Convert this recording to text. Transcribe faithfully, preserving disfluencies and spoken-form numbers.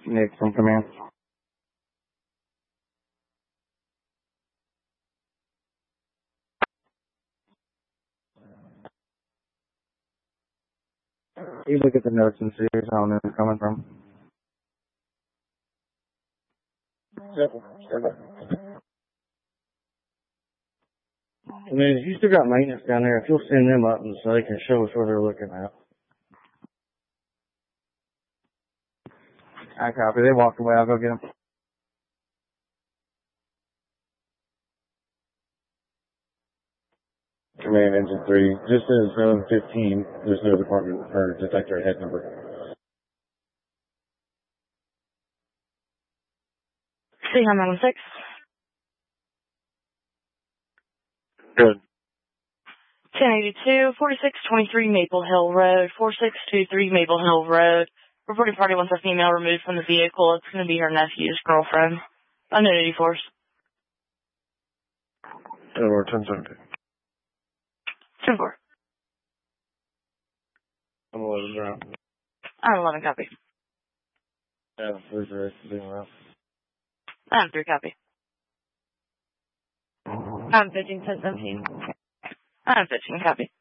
Nick from command. You look at the notes and see how it's coming from. Simple. Simple. I mean, if you still got maintenance down there, if you'll send them up and so they can show us what they're looking at. I copy. They walked away. I'll go get them. Command Engine three. Just as zone fifteen, there's no department or detector head number. C nine one six. Good. ten eighty-two, forty-six twenty-three Maple Hill Road, forty-six twenty-three Maple Hill Road. Reporting party wants a female removed from the vehicle. It's going to be her nephew's girlfriend. Unknown eighty force. Or ten seventy. ten four. I'm eleven around. I'm eleven copy. Yeah, refrigerator being around. I'm three copy. I'm fifteen ten seventeen. I'm fifteen copy.